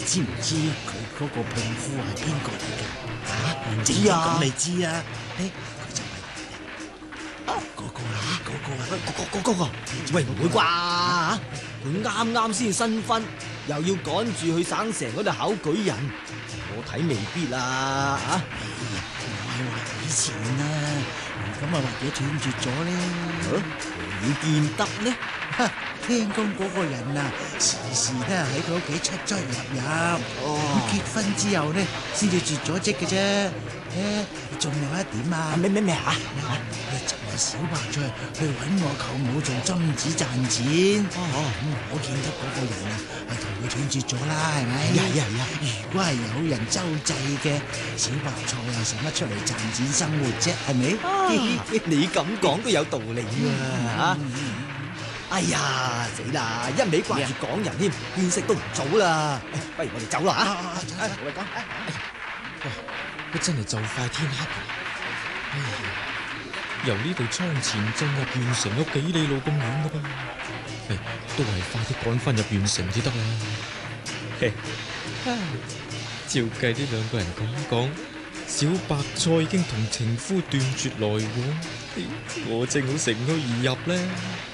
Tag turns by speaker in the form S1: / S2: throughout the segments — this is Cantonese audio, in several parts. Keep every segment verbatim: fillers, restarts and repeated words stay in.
S1: 知唔知佢嗰個聘夫係邊個嚟㗎？吓，唔
S2: 知啊
S1: 咁你知啊？誒，佢就係嗰個啦，嗰個啊，嗰嗰嗰個，
S2: 喂，唔會啩？佢啱啱先新婚，又要趕住去省城嗰度考舉人，我睇未必啦啊！
S1: 唔係話以前啊，咁啊或者斷絕咗咧。
S2: 唔見得呢？
S1: 哈，聽講嗰個人啊，時時都係喺佢屋企出出入入。哦，結婚之後呢，先至絕咗職嘅啫。誒，仲有一點啊，
S2: 咩咩咩啊？
S1: 你就係小白菜去揾我舅母做針子賺錢。哦，咁我見得嗰個人啊，係同佢斷絕咗啦，係咪？
S2: 係啊係啊係啊！
S1: 如果係有人周濟嘅，小白菜又使乜出嚟賺錢生活啫？係咪？
S2: 你咁講都有道理啊！哎呀，死啦！一味掛住講人添，見識都唔早啦。不如我哋走啦嚇！我哋講。
S3: 佢真係就快天黑啦！哎呀，由呢度倉前鎮入縣城有幾里路咁遠噶噃，唉，都係快啲趕翻入縣城至得啦。嘿，照計呢兩個人咁講，小白菜已經同情夫斷絕來往，我正好乘虛而入呢。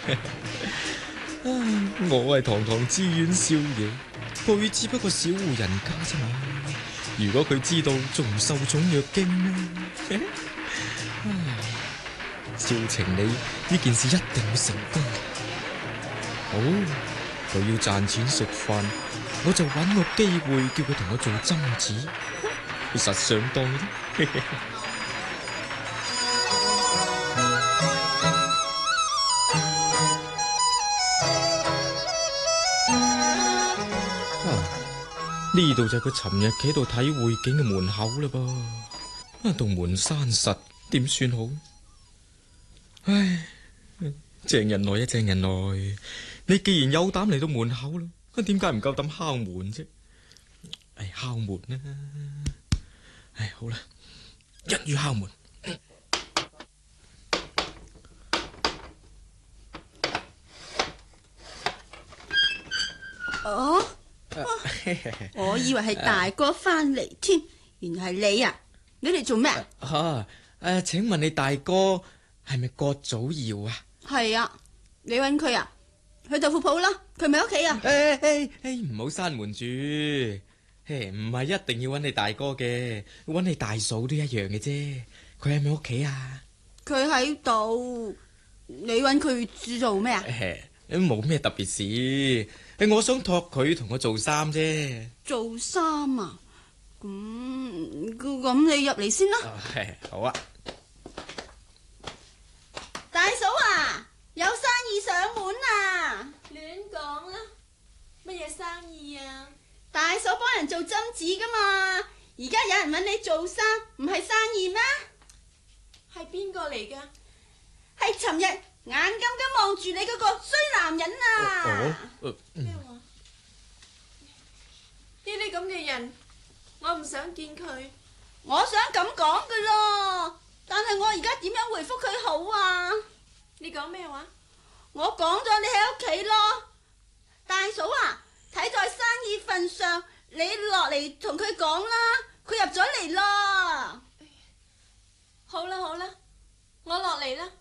S3: 我係堂堂知縣少爺，佢只不過小戶人家啫嘛。如果佢知道，仲唔受寵若驚咩？照情理，呢件事一定會成功。好，佢要賺錢食飯，我就揾個機會叫佢同我做針子，佢實上當嘅。呢度就係佢尋日企喺度睇會景嘅門口啦噃，啊，道門閂實，點算好？唉，鄭人來啊，鄭人來，你既然有膽嚟到門口啦，點解唔夠膽敲門啫？唉，敲門啦！唉，好啦，一於敲門。
S4: 哦。我以為係大哥翻嚟添，原來係你啊！你嚟做咩啊？
S3: 吓，誒，請問你大哥係咪郭祖堯啊？
S4: 係啊，你揾佢啊？去豆腐鋪啦，佢咪喺屋企啊？
S3: 誒誒誒，唔好閂門住，嘿，唔係一定要揾你大哥嘅，揾你大嫂都一樣嘅啫。佢喺咪屋企啊？
S4: 佢喺度，你揾佢做咩啊？
S3: 誒，冇咩特別事。我想託佢同我做衫啫。做
S4: 衫啊？咁咁你入嚟先啦。
S3: 好啊。
S4: 大嫂啊，有生意上門啊！
S5: 亂講啦，乜嘢生意啊？
S4: 大嫂幫人做針子噶嘛，而家有人揾你做衫，唔係生意咩？
S5: 係邊個嚟噶？
S4: 係尋日眼金金望住你嗰個衰男人啊！
S5: 咩話？呢啲咁嘅人，我唔想見佢。
S4: 我想咁講噶咯，但係我而家點樣回覆佢好啊？
S5: 你講咩話？
S4: 我講咗你喺屋企咯。大嫂啊，睇在生意份上，你落嚟同佢講啦，佢入咗嚟咯。
S5: 好啦好啦，我落嚟啦。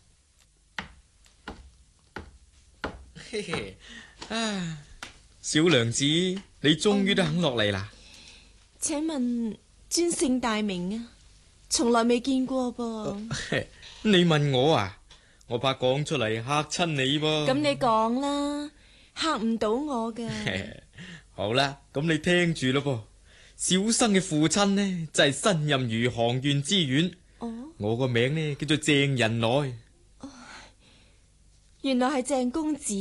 S3: 嘿嘿，啊，小娘子，你終於都肯落嚟啦。
S5: 請問尊姓大名啊？從來未見過噃。
S3: 你問我啊？我怕講出嚟嚇親你噃。
S5: 咁你講啦，嚇唔到我噶。
S3: 好啦，咁你聽住咯噃。小生嘅父親呢，就係新任餘杭縣知縣。哦，我個名呢叫做鄭人來。
S5: 原來係鄭公子，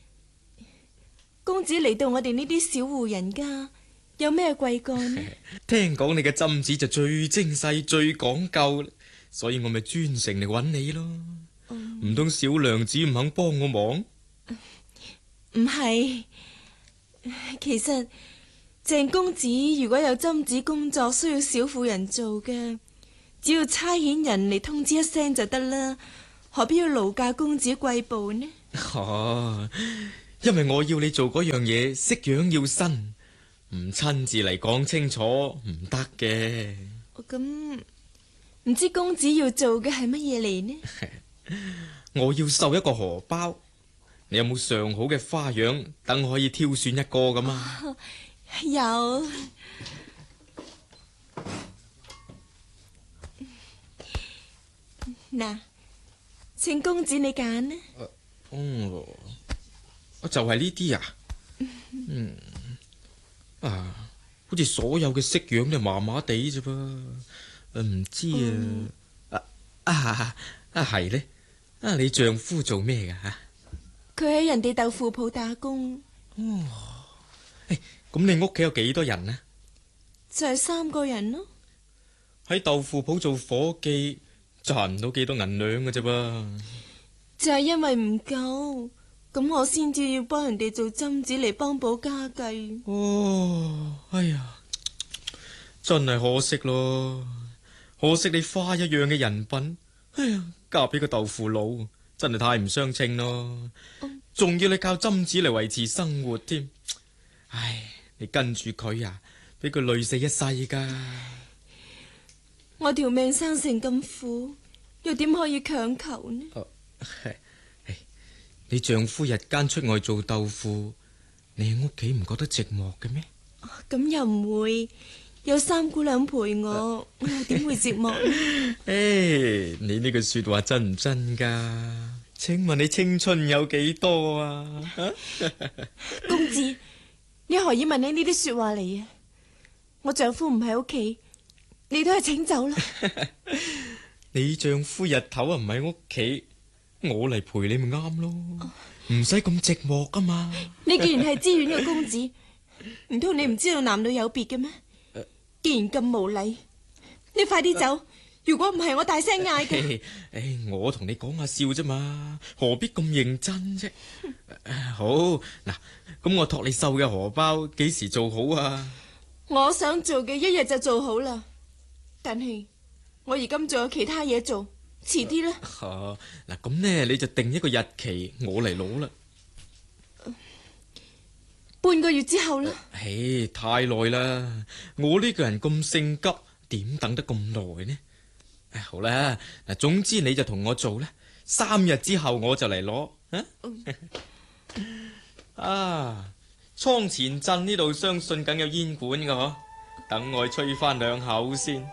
S5: 公子嚟到我哋呢啲小戶人家，有咩貴幹呢？
S3: 聽講你嘅針子就最精細、最講究，所以我咪專程嚟揾你咯。唔通、嗯、小娘子唔肯幫我忙？
S5: 唔係，其實鄭公子如果有針子工作需要小婦人做嘅，只要差遣人嚟通知一聲就得啦。何必要勞駕公子貴步呢？
S3: 哦，因為我要你做嗰樣嘢，式樣要新， 唔親自嚟講清楚唔得嘅。
S5: 咁唔知公子要做嘅係乜嘢嚟呢？
S3: 我要繡一個荷包，你有冇上好嘅花樣，等我可以挑選一個咁啊？
S5: 哦，有。嗱，請公子你揀呢？
S3: 哦，就係呢啲啊。嗯，啊，好似所有嘅式樣都麻麻地啫噃，唔知啊。嗯、啊啊啊係呢？啊，你丈夫做咩噶吓？
S5: 佢喺人哋豆腐鋪打工。
S3: 哦，誒，咁你屋企有幾多人呢？
S5: 就係三個人咯。
S3: 喺豆腐鋪做伙計，賺唔到幾多銀兩嘅啫噃。
S5: 就係因為唔夠，咁我先至要幫人哋做針子嚟幫補家計。
S3: 哦，哎呀，真係可惜咯，可惜你花一樣嘅人品，哎呀，嫁俾個豆腐佬，真係太唔相稱咯。仲、嗯、要你靠針子嚟維持生活添，唉，你跟住佢啊，俾佢累死一世噶。
S5: 我條命生成咁苦，又點可以強求呢？
S3: 啊，你丈夫日間出外做豆腐，你喺屋企唔覺得寂寞嘅咩？
S5: 咁又唔會，有三姑娘陪我，我又點會寂寞呢？
S3: 誒，你呢句說話真唔真噶？請問你青春有幾多啊？
S5: 公子，你何以問你呢啲說話嚟啊？我丈夫唔喺屋企，你都係請走啦。
S3: 你丈夫日頭啊唔喺屋企，我嚟陪你咪啱咯，唔使咁寂寞噶嘛。
S5: 你既然係知縣嘅公子，唔通你唔知道男女有別嘅咩？既然咁無禮，你快啲走。如果唔係，我大聲嗌嘅。
S3: 誒，我同你講下笑啫嘛，何必咁認真啫？好嗱，咁我託你繡嘅荷包幾時做好啊？
S5: 我想做嘅一日就做好啦，但係我而今仲有其他嘢做，遲啲啦。
S3: 嗱，咁呢你就定一個日期，我嚟攞啦。
S5: 半個月之後啦。
S3: 唉，太耐啦！我呢個人咁性急，點等得咁耐呢？好啦，嗱，總之你就同我做啦。三日之後我就嚟攞。啊，啊，倉前鎮呢度相信梗有煙館噶嗬，等我去吹翻兩口先。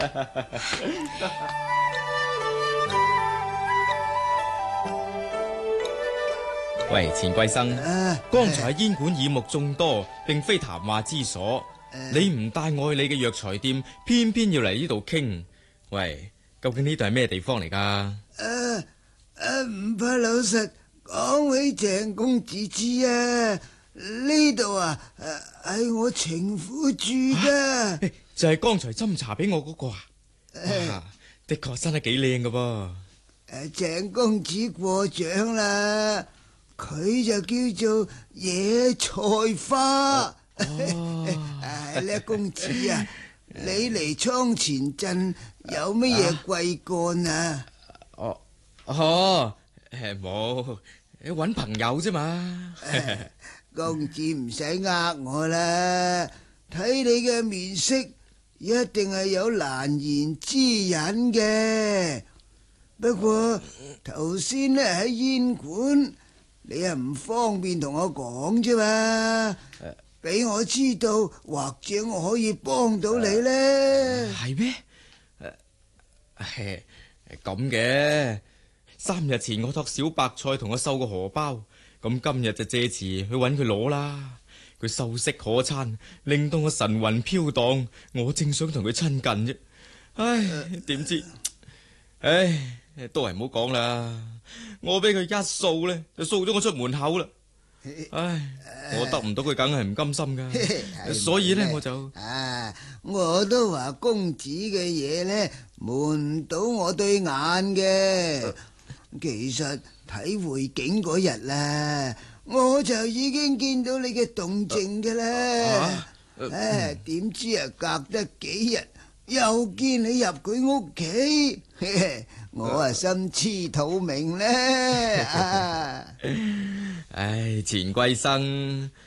S3: 喂，錢貴生，剛才喺煙館耳目眾多，並非談話之所。你唔帶我去你嘅藥材店，偏偏要嚟呢度傾。喂，究竟呢度係咩地方嚟噶？
S1: 誒誒，唔怕老實講起鄭公子知啊，呢度啊誒係我情婦住噶。
S3: 啊，就係剛才斟茶俾我嗰個啊。啊，的確生得幾靚噶噃。
S1: 誒，鄭公子過獎啦，佢就叫做野菜花。誒，叻公子啊，你嚟倉前鎮有乜嘢貴幹啊？
S3: 哦哦，誒冇，搵朋友啫嘛。
S1: 公子唔使呃我啦，睇你嘅面色，一定係有難言之隱嘅。不過頭先呢喺煙館，你又唔方便同我講啫嘛。俾我知道，或者我可以幫到你呢？
S3: 係咩？誒，咁嘅。三日前我託小白菜同我繡個荷包，咁今日就借詞去搵佢攞啦。佢秀色可餐，令到我神魂飄蕩，我正想同佢親近啫。唉，點知？唉，都係唔好講啦。我俾佢一掃呢，就掃咗我出門口啦。唉，我得唔到佢，梗係唔甘心噶，所以呢，我就
S1: 啊，我都話公子嘅嘢呢，瞞唔到我對眼嘅。其實睇會景嗰日啦，我就已經見到你嘅動靜噶啦。唉，點知啊，隔得幾日又見你入佢屋企，我啊心知肚明呢。唉，
S3: 錢貴生，